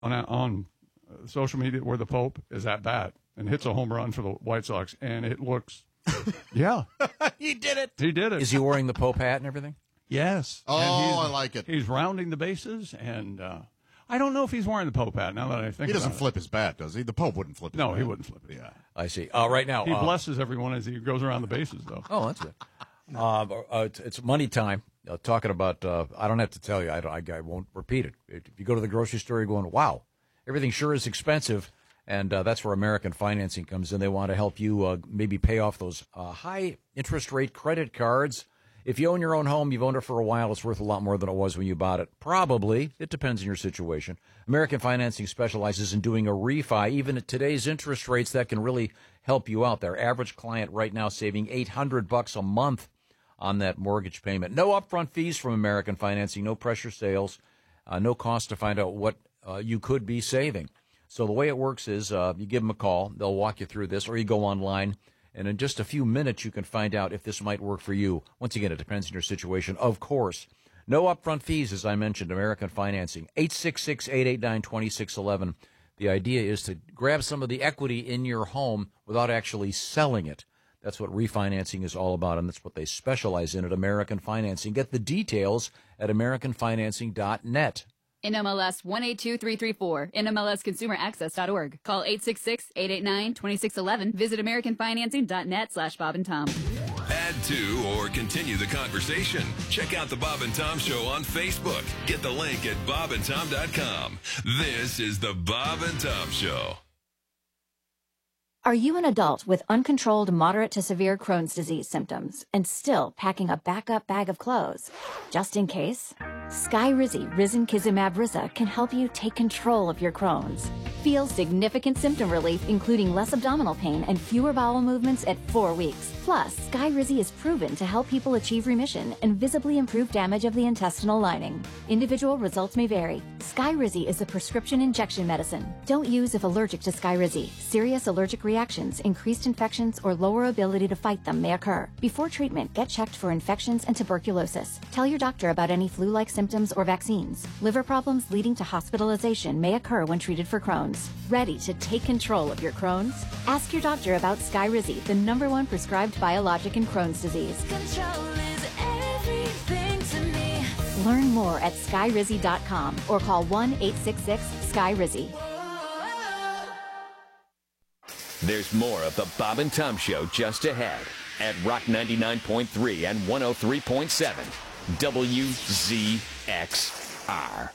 on social media where the Pope is at bat and hits a home run for the White Sox, and it looks, yeah. He did it. He did it. Is he wearing the Pope hat and everything? Yes. Oh, I like it. He's rounding the bases, and I don't know if he's wearing the Pope hat now that I think He doesn't about flip his bat, does he? The Pope wouldn't flip his bat. No, he wouldn't flip it. Yeah. I see. Right now. He blesses everyone as he goes around the bases, though. Oh, that's good. It's money time. Talking about, I don't have to tell you, I won't repeat it. If you go to the grocery store, you're going, wow, everything sure is expensive. And that's where American Financing comes in. They want to help you maybe pay off those high interest rate credit cards. If you own your own home, you've owned it for a while, it's worth a lot more than it was when you bought it. Probably. It depends on your situation. American Financing specializes in doing a refi. Even at today's interest rates, that can really help you out. Their average client right now saving $800 a month on that mortgage payment. No upfront fees from American Financing, no pressure sales, no cost to find out what you could be saving. So the way it works is you give them a call, they'll walk you through this, or you go online, and in just a few minutes you can find out if this might work for you. Once again, it depends on your situation, of course. No upfront fees, as I mentioned, American Financing, 866-889-2611. The idea is to grab some of the equity in your home without actually selling it. That's what refinancing is all about, and that's what they specialize in at American Financing. Get the details at AmericanFinancing.net. NMLS 182334, NMLSConsumerAccess.org. Call 866-889-2611. Visit AmericanFinancing.net/Bob and Tom. Add to or continue the conversation. Check out the Bob and Tom Show on Facebook. Get the link at bobandtom.com. This is the Bob and Tom Show. Are you an adult with uncontrolled moderate to severe Crohn's disease symptoms and still packing a backup bag of clothes? Just in case? Skyrizi Risankizumab Riza can help you take control of your Crohn's. Feel significant symptom relief, including less abdominal pain and fewer bowel movements at 4 weeks. Plus, Skyrizi is proven to help people achieve remission and visibly improve damage of the intestinal lining. Individual results may vary. Skyrizi is a prescription injection medicine. Don't use if allergic to Skyrizi. Serious allergic reactions, increased infections, or lower ability to fight them may occur. Before treatment, get checked for infections and tuberculosis. Tell your doctor about any flu-like symptoms or vaccines. Liver problems leading to hospitalization may occur when treated for Crohn's. Ready to take control of your Crohn's? Ask your doctor about Skyrizi, the #1 prescribed biologic in Crohn's disease. Control is everything to me. Learn more at skyrizi.com or call 1-866-SKYRIZI. There's more of the Bob and Tom Show just ahead at Rock 99.3 and 103.7 WZXR.